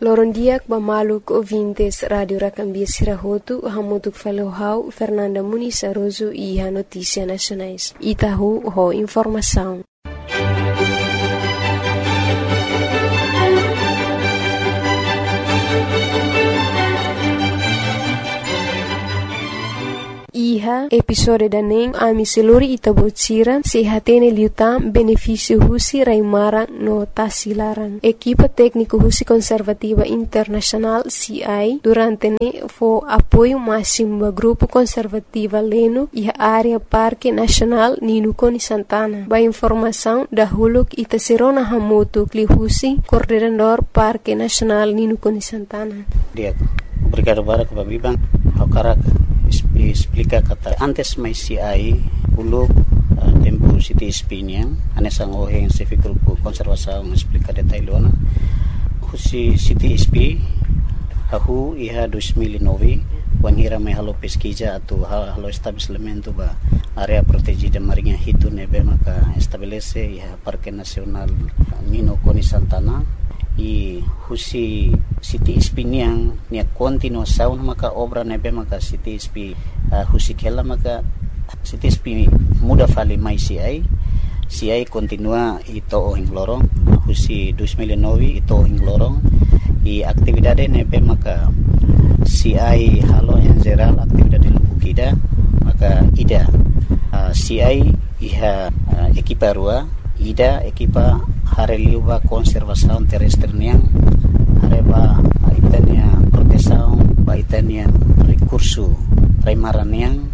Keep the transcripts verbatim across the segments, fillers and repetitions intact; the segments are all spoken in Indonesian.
Lorondiak bamaluk ouvintes Radio Racambia Sirahotu, hamutuk falohau Fernanda Muniz Aroso e a Notícia Nacionais. Itahu ho informação. Iha episode daning ami seluri itabocira sehatene liutam benefício husi raimara no tasilaran. Equipa técnico husi conservativa internacional C I durante ne fo apoio máximo do grupo conservativa leno e a área Parque Nacional Ninukoni Santana. Ba informação da huluk itaserona hamoto kli husi coordenador Parque Nacional Ninukoni Santana. Dia, obrigado para que babibang hakarak explica kata antes mai C I uluk uh, tempo City Spinian anesang oheng civic grupo konservasaung explica detailona husi City Sp hahu iha dua ribu nove wanhira mai halo pesquisa atu halo estabelecimento ba area protegida marinha hitu nebe maka estabelece iha Parque Nacional Ninukoni Santana i husi City Spinian nia continuação maka obra nebe maka City Sp uh, husi kela maka City Sp muda fali mai C I C I continua ito ohing lorong husi dua ribu nove ito ohing lorong i aktividade nebe maka C I halo en general aktividade lubukida maka ida uh, C I iha uh, ekipa rua ida ekipa hareliuba konservasaun terrestre niang hareba itania protesaun ba itania recurso raimara niang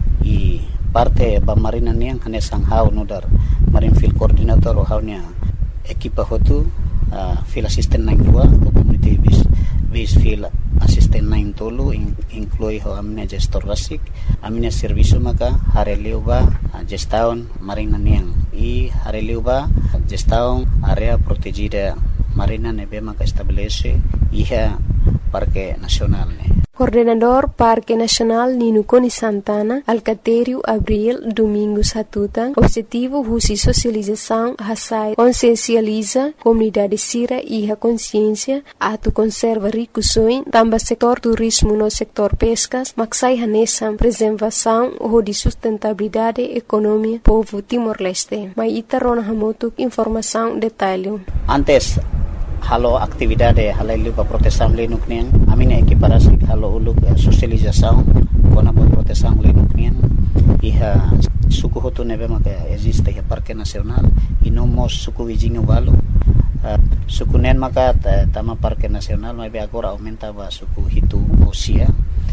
i parte ba marina niang hanesang hau nodar marine field coordinator o haunya ekipa hotu uh, field assistant nine dua community bis bis field assistant nine tolu in, inclui ho amina gestor basic amina servicio maka hareliuba uh, gestaun marina niang i hareliuba gestaun area protegida marina nebe maka estabelece iha Parque Nacional ne. Coordenador Parque Nacional Ninukoni Santana, Alcatério Abril Domingos Hatutan, objetivo husi socialização hasai consciencializa comunidade sira e a consciência atu conserva ricusoin tamba setor turismo no sector pescas maksai hanesam preservação ou de sustentabilidade economia povo Timor-Leste. Mai itarona hamotuk informação detalhe. Antes halo aktividade halailu pa protesam lenuk niang amina ekiparasi halo uluk uh, sosialização kona pa protesam lenuk niang iha suku hotu nebe maka existe iha Parque Nacional inomos suku wijinga walu uh, suku nen maka tama Parque Nacional mebe agora aumenta ba suku hitu osia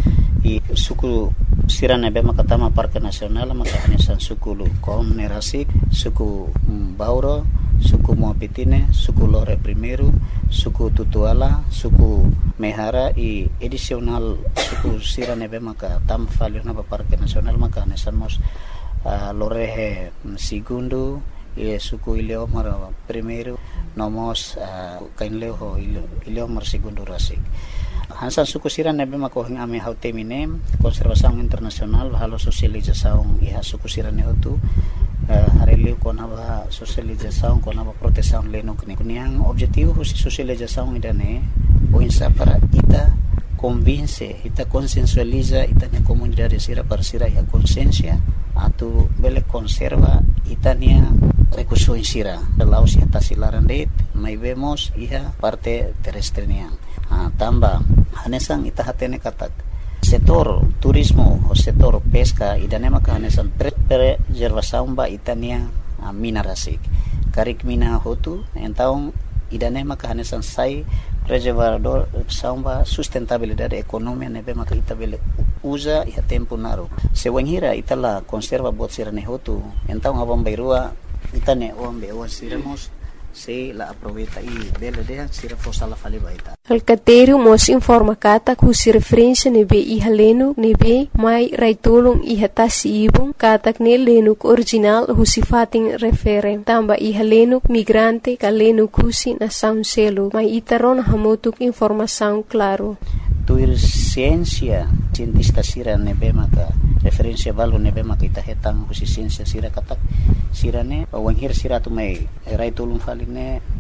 i suku sira nebe maka tama Parque Nacional maka hanesan suku lu konerasi suku um, Bauro suku Moapitine, suku Lore Primeiro, suku Tutuala, suku Mehara i edisional suku sira nebe maka tam falio na Parque Nacional maka nesamos uh, Lorehe Segundo i suku Ileomar Primeiro nomos uh, kainleo Ileomar Segundo Rasik. Hansan suku sira nebe maka hing ame hautemine konservasaung internasional halo sosializasaung iha suku sira nehotu Uh, hareliu kona ba sosializasaun kona ba protesaun leno kini kuniang objetivo husi sosializasaun idane o insa para ita convince ita consensualiza ita ne comunidade sira para sira ya consciência atu bele conserva itania recurso sira laos ya tasilaran det mai vemos iha parte terrestre niang uh, tamba hanesang ita hatene katak setor turismo o setor pesca idane maka hanesan preservação ba itania uh, mina rasik karik mina hotu então idane maka hanesan sai preservador samba sustentabilidade economia nebe maka itabele usa ia tempo naro se wanhira itala conserva bot sirane hotu então abang bairua itane ombe o siramos se la aproveita e bela de sira fosa la fali baita. Alcatério mos informa kata kusi referência nebe iha lenu nebe mai raitulung iha tasi ibung katak ne lenuk original husi fating refere tamba iha lenuk migrante ka lenuk husi na sound selo mai itaron hamotuk informação claro. Tuir ciência cientista sira nebe maka referência balu nebe maka ita hetang husi ciência sira katak sirane wanhir sira tu mai raitulung faline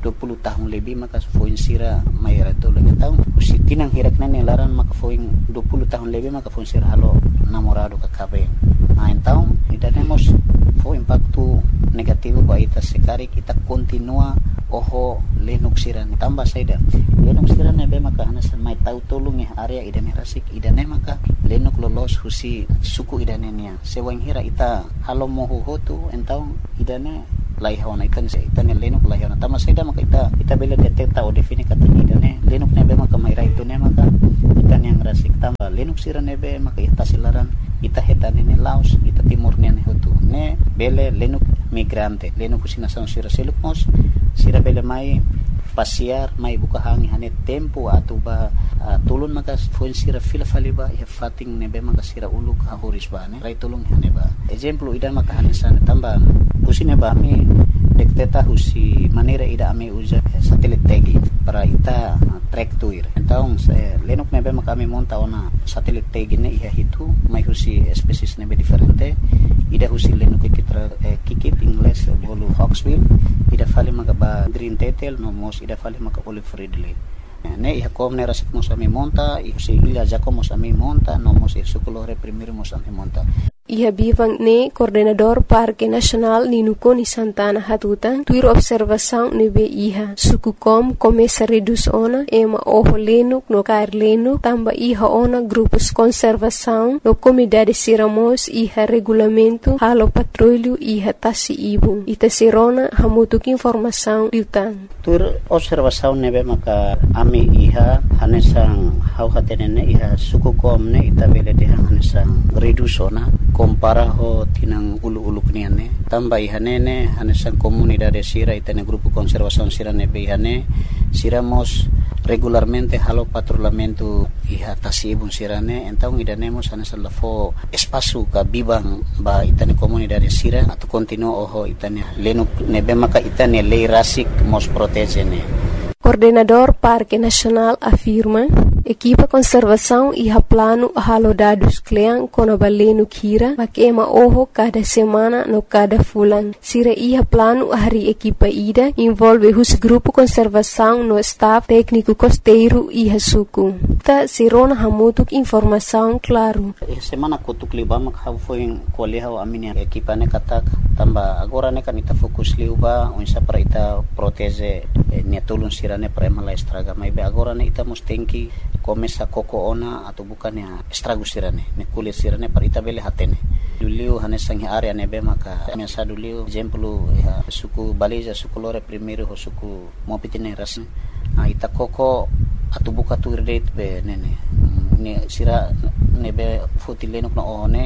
dua puluh tahun lebih maka foin sira mayar itu lagi tahu usi tinang hirak nani laran maka foin dua puluh tahun lebih maka foin sira halo namorado ka kabeng nah então idanemos foin impacto negativo ba ita sekari kita continua oho lenuk siran tambah saida lenuk siran nebe maka hanasan mai tahu tolong ya area idane rasik idane maka lenuk lolos husi suku idane nia sewang hira ita halo moho hotu entau idane laihona ikan se itan lenuk laihona tambah saida maka ita ita bela deteta o defini kata idane lenuk nebe maka mai ra itu ne maka itan yang rasik tambah lenuk siran nebe maka ita silaran ita hetane ne laos ita timur ne hotu ne bele lenuk migrante lenuk kusina sang sira seluk mos sira bele mai pasiar mai buka hangi hane tempo atau ba uh, tulun maka foin sira fila faliba ya fating nebe maka sira uluk ha horis ba ne rai tulung hane ba example idan maka hane sana tambah usine ba mi dekteta husi manera ida ame usa satelit tagi para ita uh, track tuir então se lenuk nebe maka mi monta ona satelit tagi ne ia hitu mai husi species nebe diferente ida husi lenuk kitra eh, kikip ingles bolu hawksbill ida fali maka ba green tetel no mos ida fali maka olive ridley ne ia kom ne rasik mos ami monta i husi ila jako mos ami monta no mos i sukulore primero mos ami monta Iha bivang ne coordenador Parque Nacional Ninuko ni Santana Hatutan tuir observação nebe iha sukukom começa reduz ona ema oho lenuk no kair lenuk tamba iha ona grupos conservação no comunidade siramos iha regulamento halo patrulho iha tasi ibu ita sirona hamutuk informação liutan tuir observação nebe maka ami iha hanesang hau hatenene iha sukukom ne ita bele deha hanesang reduz ona compara ho tinang ulu-ulu kniane tamba ihanene hanesan comunidade sira itane grupo conservação sira nebe ihane siramos regularmente halo patrulhamento iha tasibun sirane então idanemos hanesan lafo espaço ka bibang ba itane comunidade sira atau continuo oho itane lenuk nebe maka itane lei rasik mos protegene. Coordenador Parque Nacional afirma equipa conservação iha plano halo dados klean kono balenu kira makema oho cada semana no cada fulan sira iha plano hari equipa ida envolve hus grupo conservação no staff técnico costeiro iha suku ta sirona hamutuk informação claro semana kutuk liba mak ha foi koleha amini equipa ne katak tamba agora ne kan ita fokus liuba unsa para ita protege ne tulun sira ne para mala estraga mai be agora ne ita mustenki começa koko ona atau bukan ya estrago sirane ne kulit sirane para ita bele hatene duliu hanesang area nebe maka mensa duliu exemplo ya suku baliza suku lore primero ho suku mopitine ras na ita koko atau buka tu date be nene ne sira nebe fotilenok na one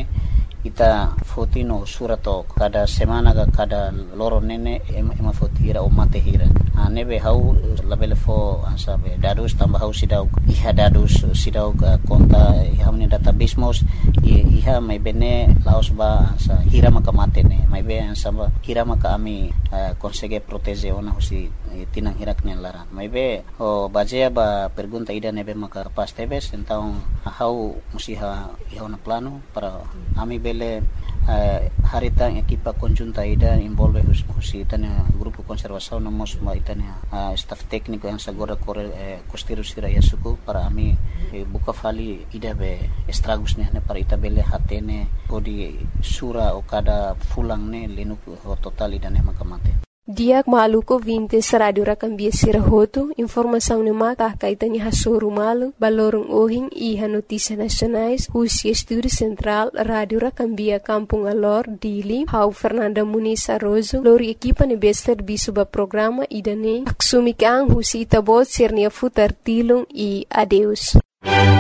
ita fotino surato kada semana ka kada loro nene ema fotira o mate hira nebe hau labele fo asabe dadus tambah hau sidau iha dadus sidau ka konta iha meni database mos iha mai bene laos ba sa hira maka mate ne mai be ansaba hira maka ami consegue protege ona husi tinang hirak ne lara mai be o bajea ba pergunta ida nebe maka pas tebes então hau musiha iha na plano para ami bele uh, harita equipa conjunta ida envolve hus, husi itania grupo conservação no mos ma itania uh, staff técnico yang sagora kore eh, costeiro sira yasuku para ami eh, buka fali ida be estragos ne para ita bele hatene odi sura o kada fulang ne lenuk ho total ida ne makamate Diak maluko vintes radio rakambia sirahoto informação ne maka kaitanya hasuru malu balorong ohing iha notícia nacionais husi estúdio central radio rakambia Kampung Alor Dili hau Fernanda Muniz Arrozo lori equipa ne bester bisuba programa idane aksumikang husi itabot sirnia futar tilung i adeus